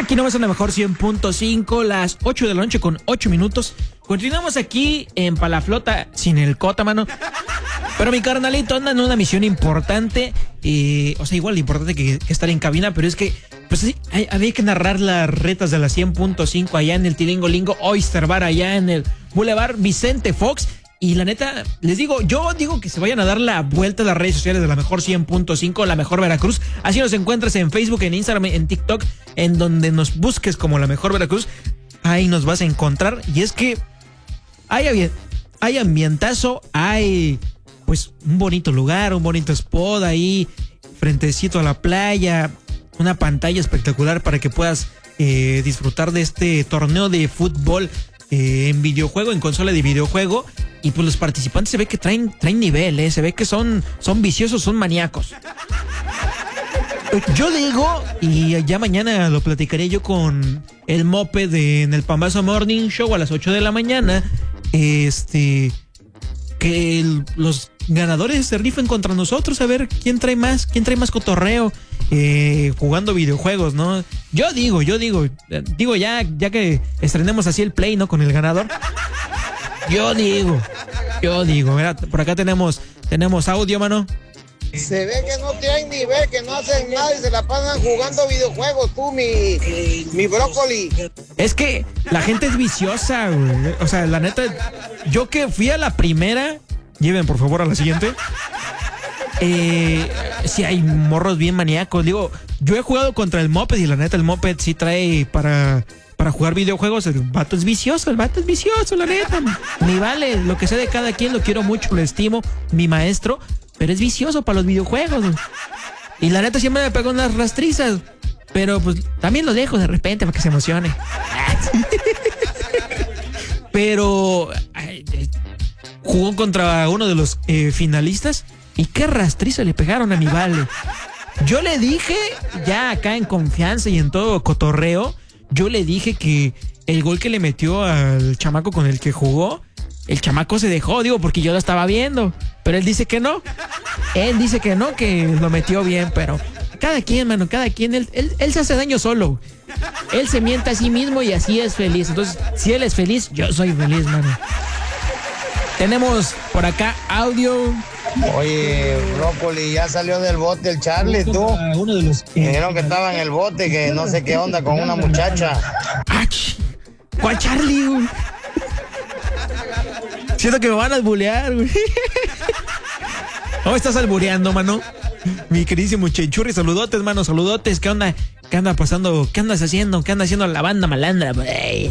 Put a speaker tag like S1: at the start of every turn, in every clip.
S1: Aquí nomás en la mejor 100.5, las 8 de la noche con 8 minutos. Continuamos aquí en Palaflota sin el Cota, mano. Pero mi carnalito anda en una misión importante. O sea, igual de importante que estar en cabina, pero es que, pues sí, había que narrar las retas de la 100.5 allá en el Tilingolingo Oyster Bar, allá en el Boulevard Vicente Fox. Y la neta, les digo, yo digo que se vayan a dar la vuelta a las redes sociales de la mejor 100.5, la mejor Veracruz. Así nos encuentras en Facebook, en Instagram, en TikTok, en donde nos busques como la mejor Veracruz. Ahí nos vas a encontrar. Y es que hay ambientazo, hay pues un bonito lugar, un bonito spot ahí, frentecito a la playa, una pantalla espectacular para que puedas disfrutar de este torneo de fútbol en videojuego, en consola de videojuego. Y pues los participantes se ve que traen nivel, se ve que son viciosos, son maníacos. Yo digo, y ya mañana lo platicaré yo con el Mope en el Pambazo Morning Show a las 8 de la mañana, que los ganadores se rifen contra nosotros, a ver quién trae más cotorreo jugando videojuegos, ¿no? Yo digo, ya que estrenemos así el Play, ¿no? Con el ganador. Yo digo, mira, por acá tenemos audio, mano.
S2: Se ve que no tienen nivel, que no hacen nada y se la pasan jugando videojuegos, tú, mi brócoli.
S1: Es que la gente es viciosa, güey. O sea, la neta, yo que fui a la primera, lleven por favor a la siguiente. Sí hay morros bien maníacos. Digo, yo he jugado contra el Moped y la neta el Moped sí trae para jugar videojuegos. El vato es vicioso, la neta. Ni vale, lo que sé de cada quien, lo quiero mucho, lo estimo, mi maestro, pero es vicioso para los videojuegos. Y la neta siempre me pegó unas rastrizas, pero pues también lo dejo de repente para que se emocione. Pero jugó contra uno de los finalistas y qué rastriza le pegaron a mi vale. Yo le dije, ya acá en confianza y en todo cotorreo, yo le dije que el gol que le metió al chamaco con el que jugó, el chamaco se dejó, digo, porque yo lo estaba viendo. Pero él dice que no. Él dice que no, que lo metió bien, pero cada quien, mano, cada quien, él se hace daño solo. Él se miente a sí mismo y así es feliz. Entonces, si él es feliz, yo soy feliz, mano. Tenemos por acá audio.
S2: Oye, brócoli, ya salió del bote el Charlie, tú.
S1: Uno de los
S2: Dijeron que estaba en el bote, que no sé qué onda con una muchacha.
S1: ¿Cuál Charlie, güey? Siento que me van a alburear, güey. ¿Cómo estás albureando, mano? Mi queridísimo Chenchurri, saludotes, mano, saludotes. ¿Qué onda? ¿Qué anda pasando? ¿Qué andas haciendo? ¿Qué anda haciendo la banda malandra, güey?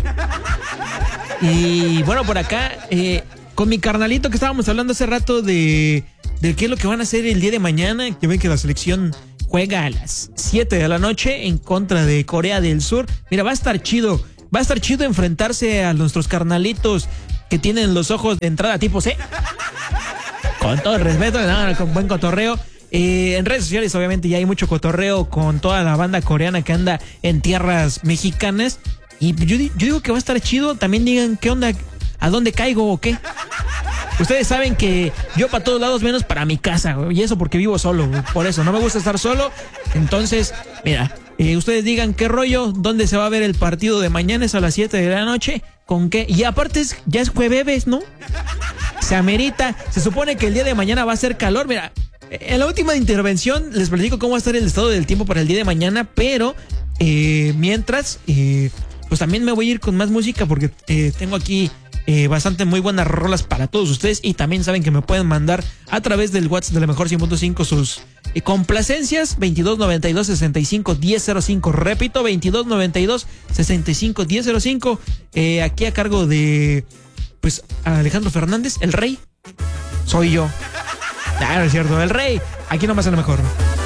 S1: Y bueno, por acá, con mi carnalito que estábamos hablando hace rato de qué es lo que van a hacer el día de mañana, que ven que la selección juega a las 7 de la noche en contra de Corea del Sur. Mira, va a estar chido enfrentarse a nuestros carnalitos que tienen los ojos de entrada tipo C. Con todo el respeto, con buen cotorreo. En redes sociales obviamente ya hay mucho cotorreo con toda la banda coreana que anda en tierras mexicanas. Y yo digo que va a estar chido. También digan qué onda, a dónde caigo o qué. Ustedes saben que yo para todos lados menos para mi casa, güey, y eso porque vivo solo, güey. Por eso no me gusta estar solo. Entonces, mira, ustedes digan qué rollo, dónde se va a ver el partido de mañana, es a las 7 de la noche, con qué. Y aparte ya es jueves, ¿no? Se amerita. Se supone que el día de mañana va a ser calor. Mira, en la última intervención les platico cómo va a estar el estado del tiempo para el día de mañana, pero mientras, pues también me voy a ir con más música porque tengo aquí bastante muy buenas rolas para todos ustedes. Y también saben que me pueden mandar a través del WhatsApp de la mejor 100.5 sus complacencias. 2292-65-1005. Repito, 2292-65-1005. Aquí a cargo de pues Alejandro Fernández, el rey. Soy yo. No es cierto, el rey. Aquí nomás es lo mejor.